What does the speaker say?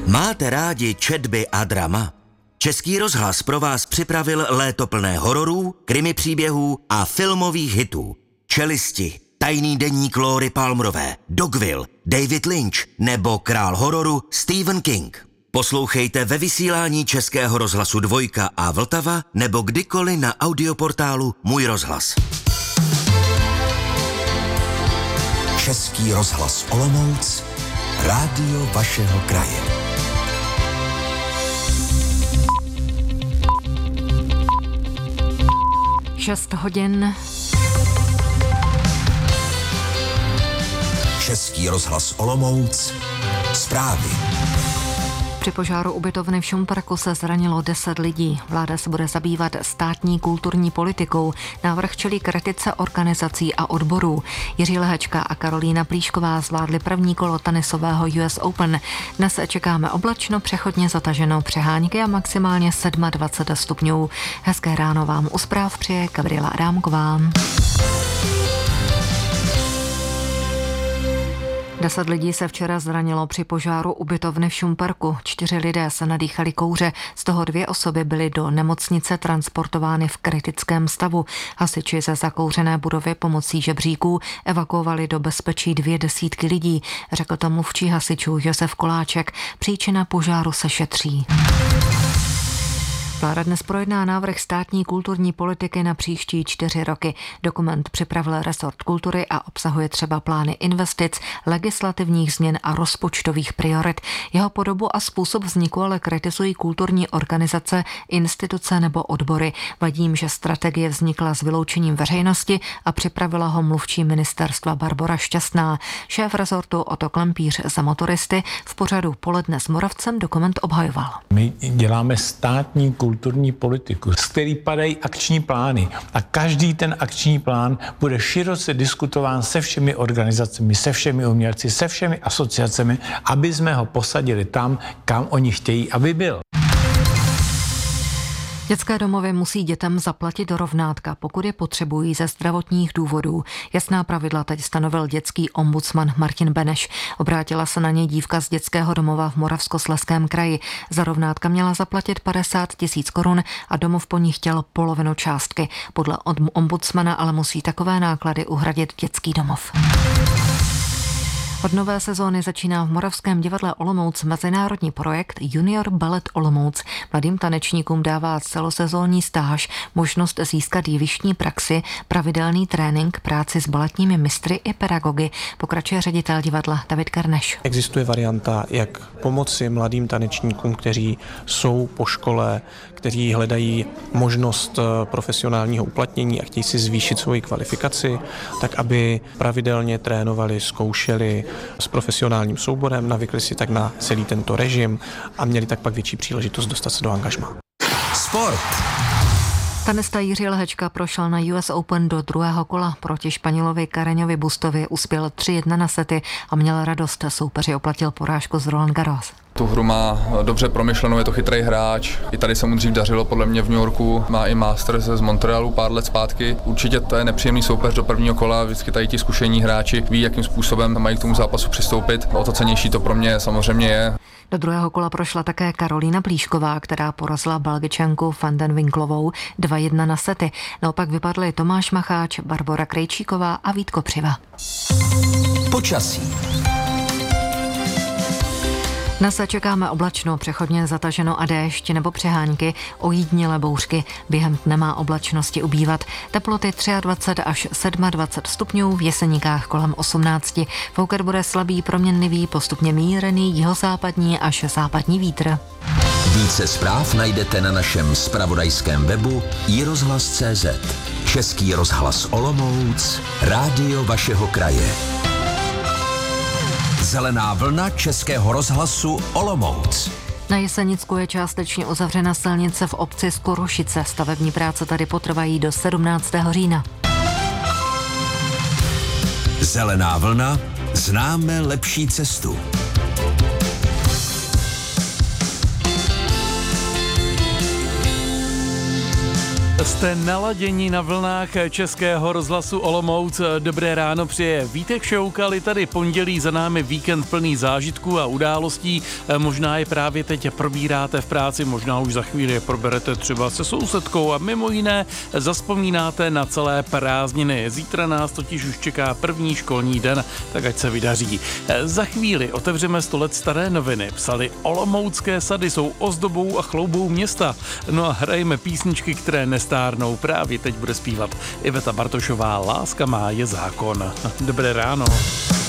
Máte rádi četby a drama? Český rozhlas pro vás připravil léto plné hororů, krimi příběhů a filmových hitů. Čelisti, Tajný deník Lóry Palmerové, Dogville, David Lynch nebo král hororu Stephen King. Poslouchejte ve vysílání Českého rozhlasu Dvojka a Vltava nebo kdykoliv na audioportálu Můj rozhlas. Český rozhlas Olomouc, rádio vašeho kraje. Šest hodin. Český rozhlas Olomouc, zprávy. Při požáru ubytovny v Šumperku se zranilo 10 lidí. Vláda se bude zabývat státní kulturní politikou. Návrh čelí kritice organizací a odborů. Jiří Lehečka a Karolína Plíšková zvládli první kolo tenisového US Open. Dnes čekáme oblačno, přechodně zataženo, přehánky a maximálně 27 stupňů. Hezké ráno vám u zpráv přeje Gabriela Adámková. 10 lidí se včera zranilo při požáru ubytovny v Šumperku. 4 lidé se nadýchali kouře, z toho 2 osoby byly do nemocnice transportovány v kritickém stavu. Hasiči ze zakouřené budovy pomocí žebříků evakuovali do bezpečí 20 lidí, řekl to mluvčí hasičů Josef Koláček. Příčina požáru se šetří. Vláda dnes projedná návrh státní kulturní politiky na příští 4 roky. Dokument připravil resort kultury a obsahuje třeba plány investic, legislativních změn a rozpočtových priorit. Jeho podobu a způsob vzniku ale kritizují kulturní organizace, instituce nebo odbory. Vadí jim, že strategie vznikla s vyloučením veřejnosti a připravila ho mluvčí ministerstva Barbora Šťastná. Šéf resortu Otto Klempíř za Motoristy v pořadu Poledne s Moravcem dokument obhajoval. My děláme státní kulturní politiku, z který padají akční plány a každý ten akční plán bude široce diskutován se všemi organizacemi, se všemi umělci, se všemi asociacemi, aby jsme ho posadili tam, kam oni chtějí, aby byl. Dětské domovy musí dětem zaplatit rovnátka, pokud je potřebují ze zdravotních důvodů. Jasná pravidla teď stanovil dětský ombudsman Martin Beneš. Obrátila se na něj dívka z dětského domova v Moravskoslezském kraji. Za rovnátka měla zaplatit 50 000 korun a domov po ní chtěl polovinu částky. Podle ombudsmana ale musí takové náklady uhradit dětský domov. Od nové sezóny začíná v Moravském divadle Olomouc mezinárodní projekt Junior Ballet Olomouc. Mladým tanečníkům dává celosezónní stáž, možnost získat jevištní praxi, pravidelný trénink, práci s baletními mistry i pedagogy, pokračuje ředitel divadla David Karneš. Existuje varianta, jak pomoci mladým tanečníkům, kteří jsou po škole, kteří hledají možnost profesionálního uplatnění a chtějí si zvýšit svoji kvalifikaci, tak aby pravidelně trénovali, zkoušeli s profesionálním souborem, navykli si tak na celý tento režim a měli tak pak větší příležitost dostat se do angažmá. Sport. Tenista Jiří Lehečka prošel na US Open do druhého kola. Proti Španělovi Carreñovi Bustovi uspěl 3-1 na sety a měl radost. Soupeři oplatil porážku z Roland Garros. Tu hru má dobře promyšlenou, je to chytrý hráč. I tady se mu dřív dařilo podle mě v New Yorku. Má i Masters z Montrealu pár let zpátky. Určitě to je nepříjemný soupeř do prvního kola. Vždycky tady ti zkušení hráči ví, jakým způsobem mají k tomu zápasu přistoupit. O to cennější to pro mě samozřejmě je. Do druhého kola prošla také Karolína Plíšková, která porazila Belgičanku Van den Winklovou 2-1 na sety. Naopak vypadly Tomáš Macháč, Barbora Krejčíková a Vít Kopřiva. Počasí. Dnes se čekáme oblačno, přechodně zataženo a déšť nebo přehánky, ojedinělé bouřky. Během dne má oblačnosti ubývat. Teploty 23 až 27 stupňů, v Jeseníkách kolem 18. Foukat bude slabý, proměnlivý, postupně mírný, jihozápadní až západní vítr. Více zpráv najdete na našem zpravodajském webu iRozhlas.cz. Český rozhlas Olomouc, rádio vašeho kraje. Zelená vlna Českého rozhlasu Olomouc. Na Jesenicku je částečně uzavřena silnice v obci Skorušice. Stavební práce tady potrvají do 17. října. Zelená vlna, známe lepší cestu. Jste naladění na vlnách Českého rozhlasu Olomouc. Dobré ráno přeje Vítek Šoukal, tady pondělí, za námi víkend plný zážitků a událostí. Možná je právě teď probíráte v práci, možná už za chvíli je proberete třeba se sousedkou a mimo jiné zazpomínáte na celé prázdniny. Zítra nás totiž už čeká první školní den, tak ať se vydaří. Za chvíli otevřeme 100 let staré noviny. Psali: olomoucké sady jsou ozdobou a chloubou města. No a hrajeme písničky, které nestárnou. Právě teď bude zpívat Iveta Bartošová. Láska má je zákon. Dobré ráno.